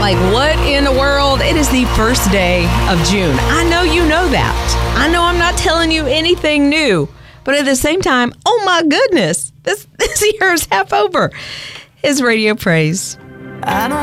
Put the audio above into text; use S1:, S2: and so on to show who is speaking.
S1: Like, what in the world? It is the first day of June. I know you know that. I know I'm not telling you anything new. But at the same time, oh my goodness, this year is half over. It's Radio Praise.